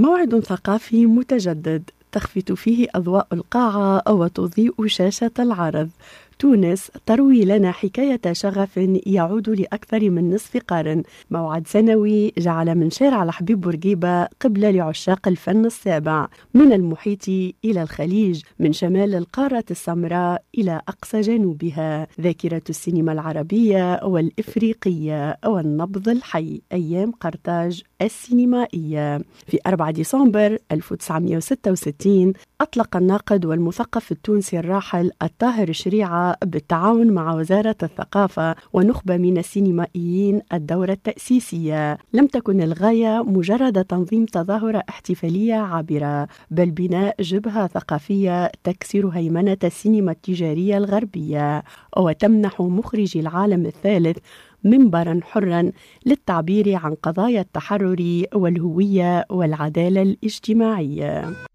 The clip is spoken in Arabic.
موعد ثقافي متجدد تخفت فيه أضواء القاعة وتضيء شاشة العرض. تونس تروي لنا حكاية شغف يعود لأكثر من نصف قرن. موعد سنوي جعل من شارع الحبيب بورقيبة قبلة لعشاق الفن السابع، من المحيط إلى الخليج، من شمال القارة السمراء إلى أقصى جنوبها. ذاكرة السينما العربية والإفريقية والنبض الحي، أيام قرطاج السينمائية. في 4 ديسمبر 1966 أطلق الناقد والمثقف التونسي الراحل الطاهر شريعة بالتعاون مع وزارة الثقافة ونخبة من السينمائيين الدورة التأسيسية. لم تكن الغاية مجرد تنظيم تظاهرة احتفالية عابرة، بل بناء جبهة ثقافية تكسر هيمنة السينما التجارية الغربية وتمنح مخرجي العالم الثالث منبرا حرا للتعبير عن قضايا التحرر والهوية والعدالة الاجتماعية.